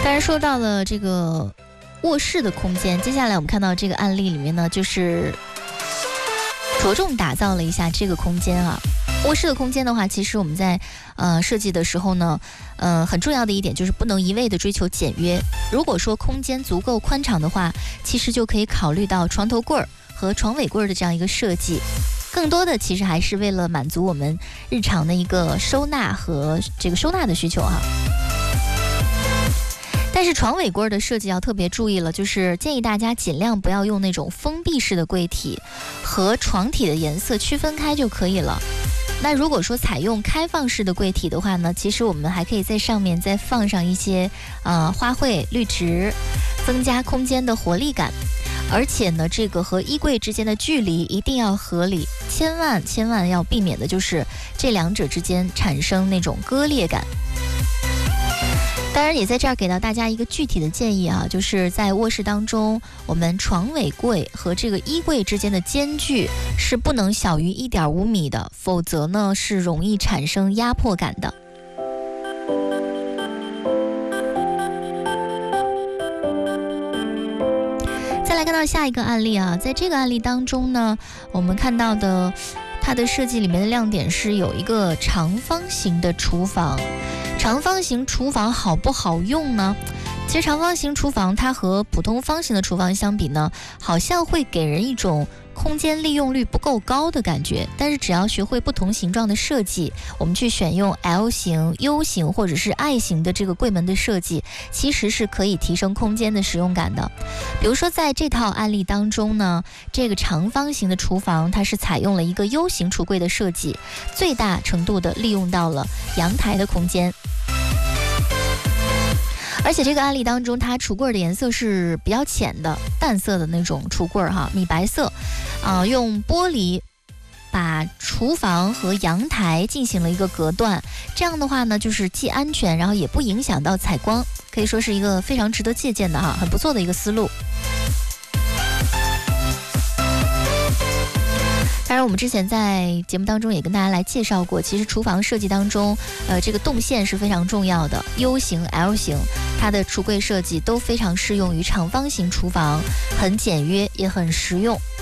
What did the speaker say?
当然说到了这个卧室的空间，接下来我们看到这个案例里面呢，就是着重打造了一下这个空间啊。卧室的空间的话，其实我们在设计的时候呢，很重要的一点就是不能一味的追求简约。如果说空间足够宽敞的话，其实就可以考虑到床头柜和床尾柜的这样一个设计。更多的其实还是为了满足我们日常的一个收纳和这个收纳的需求哈。但是床尾柜的设计要特别注意了，就是建议大家尽量不要用那种封闭式的柜体，和床体的颜色区分开就可以了。那如果说采用开放式的柜体的话呢，其实我们还可以在上面再放上一些花卉、绿植，增加空间的活力感。而且呢，这个和衣柜之间的距离一定要合理，千万要避免的就是这两者之间产生那种割裂感。当然也在这儿给到大家一个具体的建议啊，就是在卧室当中，我们床尾柜和这个衣柜之间的间距是不能小于 1.5 米的，否则呢是容易产生压迫感的。再来看到下一个案例啊，在这个案例当中呢，我们看到的它的设计里面的亮点是有一个长方形的厨房。长方形厨房好不好用呢？其实长方形厨房它和普通方形的厨房相比呢，好像会给人一种空间利用率不够高的感觉。但是只要学会不同形状的设计，我们去选用 L 型、U 型或者是 I 型的这个柜门的设计，其实是可以提升空间的使用感的。比如说在这套案例当中呢，这个长方形的厨房它是采用了一个 U 型橱柜的设计，最大程度的利用到了阳台的空间。而且这个案例当中，它橱柜的颜色是比较浅的，淡色的那种橱柜哈，米白色，用玻璃把厨房和阳台进行了一个隔断，这样的话呢，就是既安全，然后也不影响到采光，可以说是一个非常值得借鉴的哈，很不错的一个思路。当然我们之前在节目当中也跟大家来介绍过，其实厨房设计当中这个动线是非常重要的， U 型 L 型它的橱柜设计都非常适用于长方形厨房，很简约也很实用。